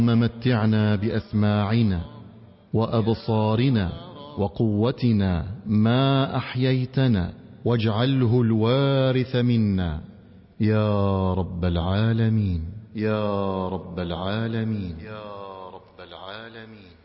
متعنا بأسماعنا وأبصارنا وقوتنا ما أحييتنا، واجعله الوارث منا يا رب العالمين، يا رب العالمين، يا رب العالمين.